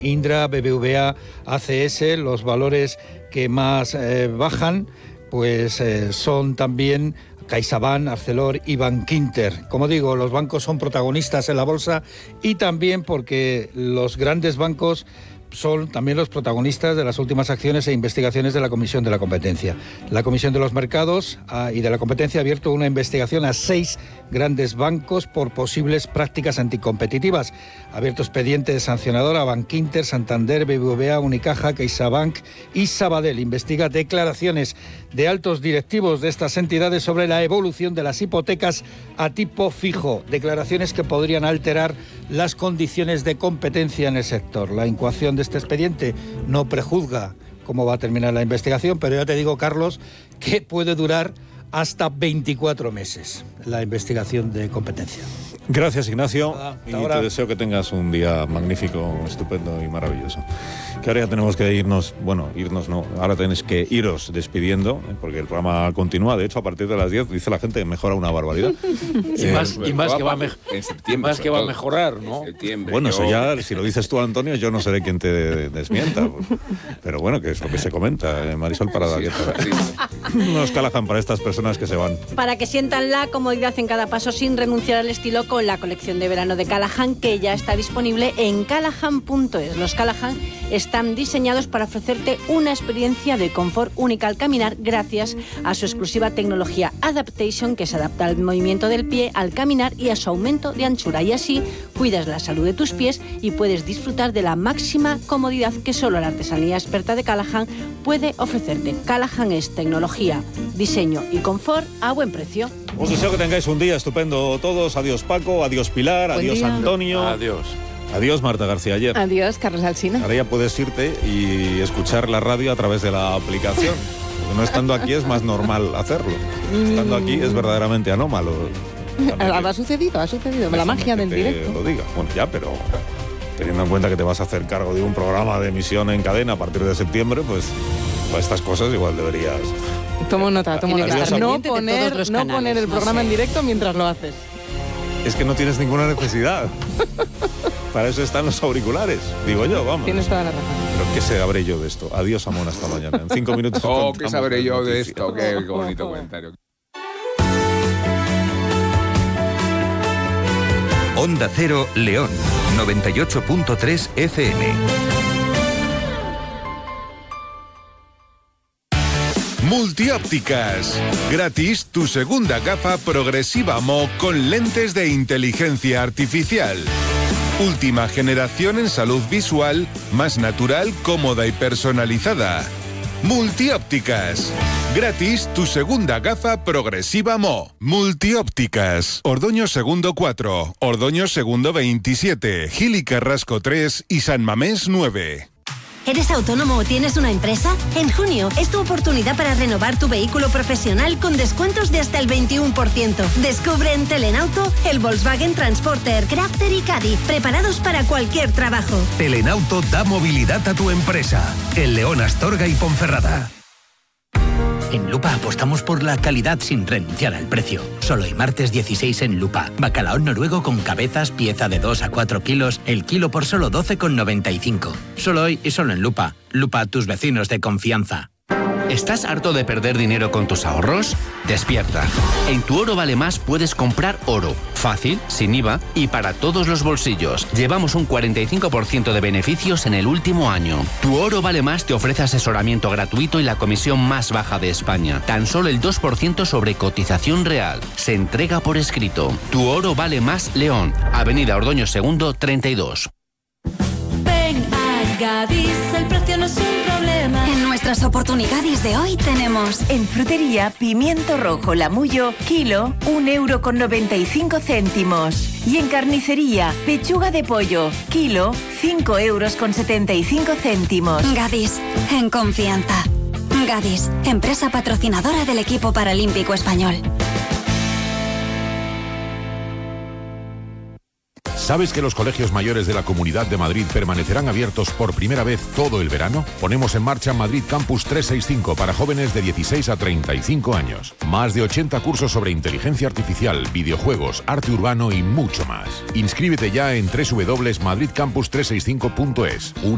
Indra, BBVA, ACS, los valores que más bajan, pues son también CaixaBank, Arcelor y Bankinter. Como digo, los bancos son protagonistas en la bolsa y también porque los grandes bancos son también los protagonistas de las últimas acciones e investigaciones de la Comisión de la Competencia. La Comisión de los Mercados y de la Competencia ha abierto una investigación a 6 grandes bancos por posibles prácticas anticompetitivas. Ha abierto expediente sancionador a Bankinter, Santander, BBVA, Unicaja, CaixaBank y Sabadell. Investiga declaraciones de altos directivos de estas entidades sobre la evolución de las hipotecas a tipo fijo. Declaraciones que podrían alterar las condiciones de competencia en el sector. La incoación de este expediente no prejuzga cómo va a terminar la investigación, pero ya te digo, Carlos, que puede durar hasta 24 meses la investigación de competencia. Gracias, Ignacio, y ahora. te deseo que tengas un día magnífico, estupendo y maravilloso. Que ahora ya tenemos que irnos, ahora tenéis que iros despidiendo, porque el programa continúa. De hecho, a partir de las 10 dice la gente que mejora una barbaridad. y más que va a mejorar, ¿no? Bueno, eso ya, si lo dices tú, Antonio, yo no seré quien te desmienta. Pero bueno, que es lo que se comenta, Marisol Parada. Nos Callahan para estas personas que se van. Para que sientan la comodidad en cada paso sin renunciar al estilo, con la colección de verano de Callahan, que ya está disponible en callahan.es. Los Callahan están diseñados para ofrecerte una experiencia de confort única al caminar gracias a su exclusiva tecnología Adaptation, que se adapta al movimiento del pie al caminar y a su aumento de anchura, y así cuidas la salud de tus pies y puedes disfrutar de la máxima comodidad que solo la artesanía experta de Callahan puede ofrecerte. Callahan es tecnología, diseño y confort a buen precio. Os deseo que tengáis un día estupendo todos. Adiós Paco, adiós Pilar, adiós Antonio. Adiós Marta García Ayer. Adiós Carlos Alsina. Ahora ya puedes irte y escuchar la radio a través de la aplicación. Porque no estando aquí es más normal hacerlo. Estando aquí es verdaderamente anómalo. Ha sucedido. La magia del directo. Lo diga. Bueno, ya, pero teniendo en cuenta que te vas a hacer cargo de un programa de emisión en cadena a partir de septiembre, pues para estas cosas igual deberías... Tomo nota. No poner el programa en directo mientras lo haces. Es que no tienes ninguna necesidad. Para eso están los auriculares, digo yo, vamos. Tienes toda la razón. Pero ¿qué sabré yo de esto? Adiós, Amón, hasta mañana. En 5 minutos. ¿Qué sabré yo de esto? Qué bonito comentario. Onda Cero, León, 98.3 FM. Multiópticas. Gratis tu segunda gafa progresiva Mo con lentes de inteligencia artificial. Última generación en salud visual, más natural, cómoda y personalizada. Multiópticas. Gratis tu segunda gafa progresiva Mo. Multiópticas. Ordoño Segundo 4, Ordoño Segundo 27, Gil y Carrasco 3 y San Mamés 9. ¿Eres autónomo o tienes una empresa? En junio es tu oportunidad para renovar tu vehículo profesional con descuentos de hasta el 21%. Descubre en Telenauto el Volkswagen Transporter, Crafter y Caddy, preparados para cualquier trabajo. Telenauto da movilidad a tu empresa. En León, Astorga y Ponferrada. En Lupa apostamos por la calidad sin renunciar al precio. Solo hoy martes 16 en Lupa. Bacalao noruego con cabezas, pieza de 2 a 4 kilos, el kilo por solo 12,95. Solo hoy y solo en Lupa. Lupa, tus vecinos de confianza. ¿Estás harto de perder dinero con tus ahorros? Despierta. En Tu Oro Vale Más puedes comprar oro. Fácil, sin IVA y para todos los bolsillos. Llevamos un 45% de beneficios en el último año. Tu Oro Vale Más te ofrece asesoramiento gratuito y la comisión más baja de España. Tan solo el 2% sobre cotización real. Se entrega por escrito. Tu Oro Vale Más León. Avenida Ordoño Segundo 32. Ven a Gadis, el precio no es un problema. En nuestras oportunidades de hoy tenemos en frutería pimiento rojo Lamullo, kilo, 1,95 €. Y en carnicería pechuga de pollo, kilo, 5,75 €. Gadis, en confianza. Gadis, empresa patrocinadora del equipo paralímpico español. ¿Sabes que los colegios mayores de la Comunidad de Madrid permanecerán abiertos por primera vez todo el verano? Ponemos en marcha Madrid Campus 365 para jóvenes de 16 a 35 años. Más de 80 cursos sobre inteligencia artificial, videojuegos, arte urbano y mucho más. Inscríbete ya en www.madridcampus365.es.